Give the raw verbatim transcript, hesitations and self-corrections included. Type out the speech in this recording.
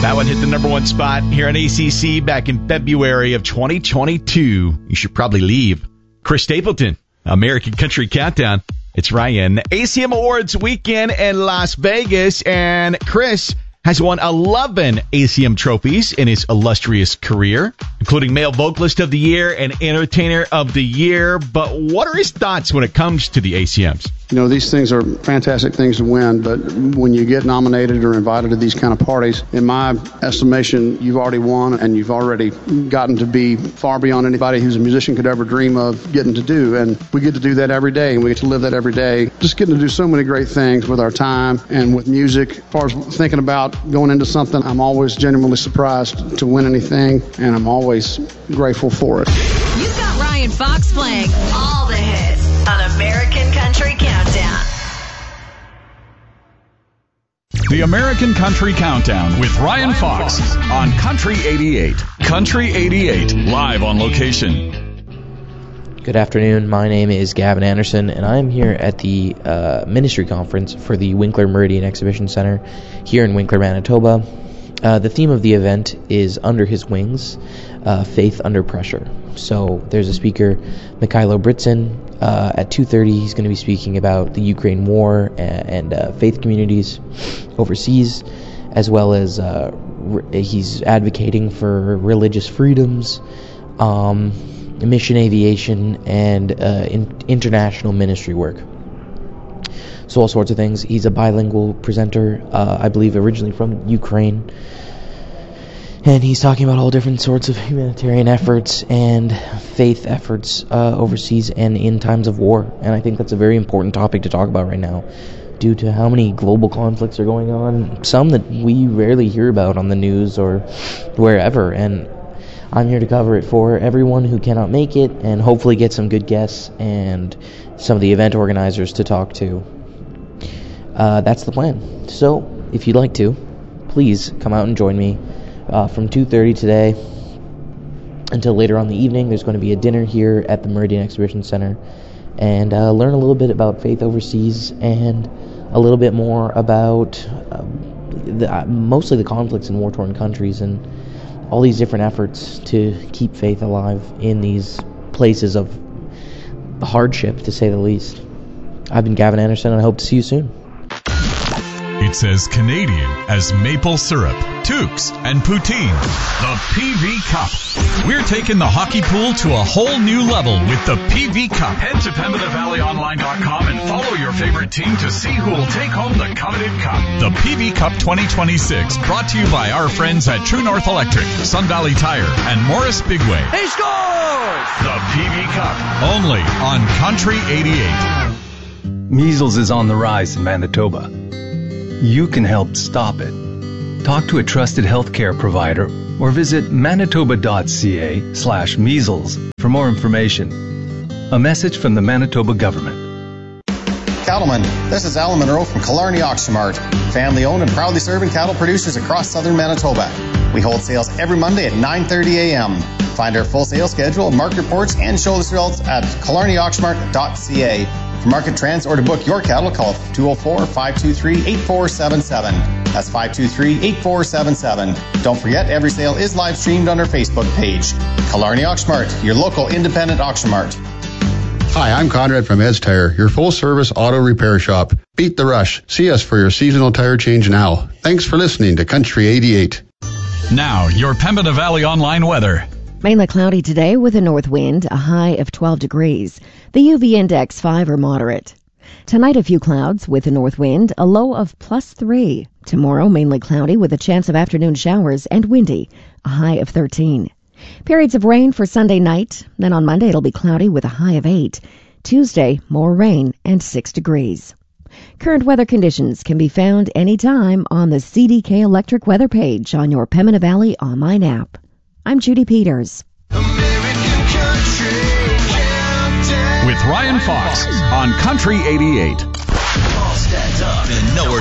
That one hit the number one spot here on A C C back in February of twenty twenty-two. You should probably leave. Chris Stapleton, American Country Countdown. It's Ryan. A C M Awards weekend in Las Vegas, and Chris has won eleven A C M trophies in his illustrious career, including Male Vocalist of the Year and Entertainer of the Year. But what are his thoughts when it comes to the A C Ms? You know, these things are fantastic things to win, but when you get nominated or invited to these kind of parties, in my estimation, you've already won, and you've already gotten to be far beyond anybody who's a musician could ever dream of getting to do. And we get to do that every day, and we get to live that every day. Just getting to do so many great things with our time and with music. As far as thinking about going into something, I'm always genuinely surprised to win anything, and I'm always grateful for it. You've got Ryan Fox playing all the hits on American Country Countdown. The American Country Countdown with Ryan Fox on Country eighty-eight. Country eighty-eight, live on location. Good afternoon. My name is Gavin Anderson, and I'm here at the uh, ministry conference for the Winkler Meridian Exhibition Center here in Winkler, Manitoba. Uh, the theme of the event is Under His Wings, uh, Faith Under Pressure. So there's a speaker, Mikhailo Britsin. Uh, at two thirty, he's going to be speaking about the Ukraine war and, and uh, faith communities overseas, as well as uh, re- he's advocating for religious freedoms, um, mission aviation, and uh, in- international ministry work. So all sorts of things. He's a bilingual presenter, uh, I believe originally from Ukraine. And he's talking about all different sorts of humanitarian efforts and faith efforts uh, overseas and in times of war. And I think that's a very important topic to talk about right now, due to how many global conflicts are going on, some that we rarely hear about on the news or wherever. And I'm here to cover it for everyone who cannot make it, and hopefully get some good guests and some of the event organizers to talk to. Uh, that's the plan. So, if you'd like to, please come out and join me. Uh, from two thirty today until later on the evening, there's going to be a dinner here at the Meridian Exhibition Center, and uh, learn a little bit about faith overseas and a little bit more about uh, the, uh, mostly the conflicts in war-torn countries and all these different efforts to keep faith alive in these places of hardship, to say the least. I've been Gavin Anderson, and I hope to see you soon. It's as Canadian as maple syrup, toques, and poutine. The P V Cup. We're taking the hockey pool to a whole new level with the P V Cup. Head to Pembina Valley Online dot com and follow your favorite team to see who will take home the coveted cup. The P V Cup twenty twenty-six, brought to you by our friends at True North Electric, Sun Valley Tire, and Morris Bigway. He scores! The P V Cup, only on Country eighty-eight. Measles is on the rise in Manitoba. You can help stop it. Talk to a trusted healthcare provider or visit manitoba.ca slash measles for more information. A message from the Manitoba government. Cattlemen, this is Alan Monroe from Killarney Auction Mart, family owned and proudly serving cattle producers across southern Manitoba. We hold sales every Monday at nine thirty a.m. Find our full sales schedule, market reports, and show results at killarney auction mart dot c a. For market trends or to book your cattle, call two oh four, five two three, eight four seven seven. That's five two three, eight four seven seven. Don't forget, every sale is live streamed on our Facebook page. Killarney Auction Mart, your local independent auction mart. Hi, I'm Conrad from Ed's Tire, your full-service auto repair shop. Beat the rush. See us for your seasonal tire change now. Thanks for listening to Country eighty-eight. Now, your Pembina Valley Online weather. Mainly cloudy today with a north wind, a high of twelve degrees. The U V index five or moderate. Tonight a few clouds with a north wind, a low of plus three. Tomorrow mainly cloudy with a chance of afternoon showers and windy, a high of thirteen. Periods of rain for Sunday night. Then on Monday it'll be cloudy with a high of eight. Tuesday, more rain and six degrees. Current weather conditions can be found anytime on the C D K Electric weather page on your Pembina Valley online app. I'm Judy Peters. With Ryan Fox on Country eighty-eight. All stand up and know